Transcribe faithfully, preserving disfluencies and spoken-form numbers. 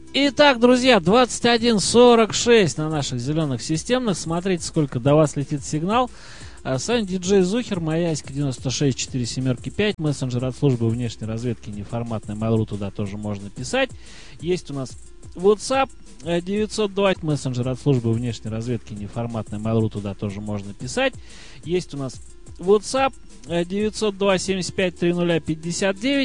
Итак, друзья, двадцать один сорок шесть на наших зеленых системных. Смотрите, сколько до вас летит сигнал. С вами диджей Зухер, Маяська девяносто шесть четыре семь пять, мессенджер от службы внешней разведки неформатный Mail.ru, туда тоже можно писать. Есть у нас WhatsApp девятьсот два, мессенджер от службы внешней разведки неформатный Mail.ru, туда тоже можно писать. Есть у нас WhatsApp девятьсот два семьдесят пять тридцать пятьдесят девять.